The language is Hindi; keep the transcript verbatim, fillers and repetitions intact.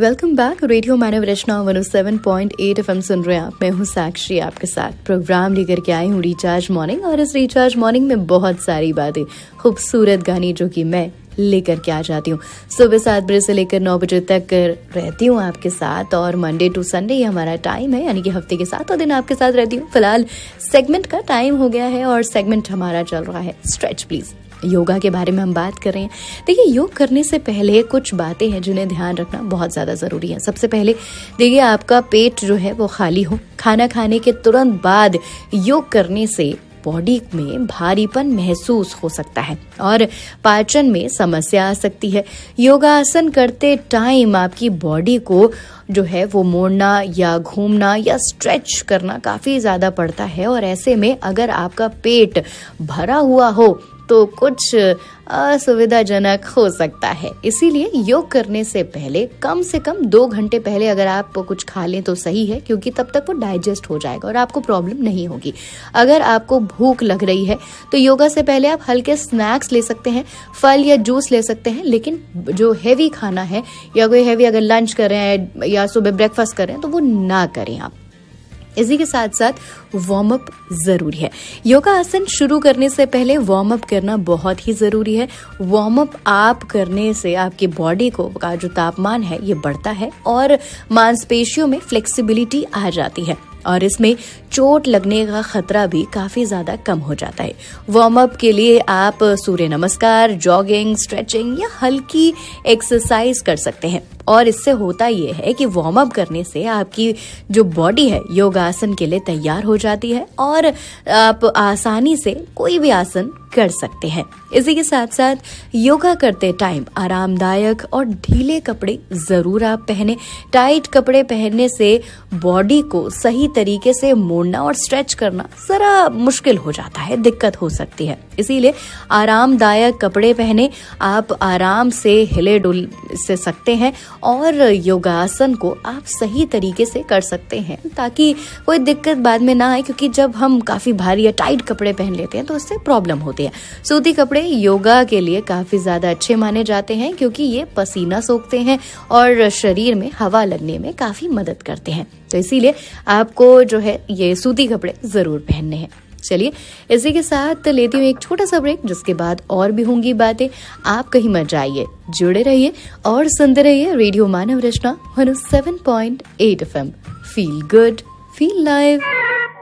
Welcome back. रेडियो मानव रचना one O seven point eight F M सुन रहे हैं आप। मैं हूँ साक्षी, आपके साथ प्रोग्राम लेकर के आई हूँ रिचार्ज मॉर्निंग। और इस रिचार्ज मॉर्निंग में बहुत सारी बातें, खूबसूरत गाने जो कि मैं लेकर के आ जाती हूँ। सुबह सात बजे से लेकर नौ बजे तक रहती हूँ आपके साथ, और मंडे टू संडे ये हमारा टाइम है, यानी कि हफ्ते के सातों दिन आपके साथ रहती हूँ। फिलहाल सेगमेंट का टाइम हो गया है और सेगमेंट हमारा चल रहा है स्ट्रेच प्लीज। योगा के बारे में हम बात कर रहे हैं। देखिए, योग करने से पहले कुछ बातें हैं जिन्हें ध्यान रखना बहुत ज़्यादा ज़रूरी है। सबसे पहले देखिए, आपका पेट जो है वो खाली हो। खाना खाने के तुरंत बाद योग करने से बॉडी में भारीपन महसूस हो सकता है और पाचन में समस्या आ सकती है। योगासन करते टाइम आपकी बॉडी को जो है वो मोड़ना या घूमना या स्ट्रेच करना काफ़ी ज़्यादा पड़ता है, और ऐसे में अगर आपका पेट भरा हुआ हो तो कुछ असुविधाजनक हो सकता है। इसीलिए योग करने से पहले कम से कम दो घंटे पहले अगर आप कुछ खा लें तो सही है, क्योंकि तब तक वो डाइजेस्ट हो जाएगा और आपको प्रॉब्लम नहीं होगी। अगर आपको भूख लग रही है तो योगा से पहले आप हल्के स्नैक्स ले सकते हैं, फल या जूस ले सकते हैं, लेकिन जो हैवी खाना है या कोई हैवी अगर लंच कर रहे हैं या सुबह ब्रेकफास्ट कर रहे हैं तो वो ना करें आप। इसी के साथ साथ वार्म अप जरूरी है। योगा आसन शुरू करने से पहले वार्म अप करना बहुत ही जरूरी है। वार्म अप आप करने से आपकी बॉडी को का जो तापमान है ये बढ़ता है और मांसपेशियों में फ्लेक्सिबिलिटी आ जाती है, और इसमें चोट लगने का खतरा भी काफी ज्यादा कम हो जाता है। वार्म अप के लिए आप सूर्य नमस्कार, जॉगिंग, स्ट्रेचिंग या हल्की एक्सरसाइज कर सकते हैं। और इससे होता यह है कि वार्म अप करने से आपकी जो बॉडी है योगासन के लिए तैयार हो जाती है और आप आसानी से कोई भी आसन कर सकते हैं। इसी के साथ साथ योगा करते टाइम आरामदायक और ढीले कपड़े जरूर आप पहने। टाइट कपड़े पहनने से बॉडी को सही तरीके से मोड़ना और स्ट्रेच करना जरा मुश्किल हो जाता है, दिक्कत हो सकती है। इसीलिए आरामदायक कपड़े पहने, आप आराम से हिले डुल से सकते हैं और योगासन को आप सही तरीके से कर सकते हैं, ताकि कोई दिक्कत बाद में ना आए, क्योंकि जब हम काफी भारी या टाइट कपड़े पहन लेते हैं तो उससे प्रॉब्लम होती है। सूती कपड़े योगा के लिए काफी ज्यादा अच्छे माने जाते हैं, क्योंकि ये पसीना सोखते हैं और शरीर में हवा लगने में काफी मदद करते हैं। तो इसीलिए आपको जो है ये सूती कपड़े जरूर पहनने हैं। चलिए, इसी के साथ लेती हूँ एक छोटा सा ब्रेक, जिसके बाद और भी होंगी बातें। आप कहीं मत जाइए, जुड़े रहिए और सुनते रहिए रेडियो मानव रचना one O seven point eight F M. Feel good, feel live.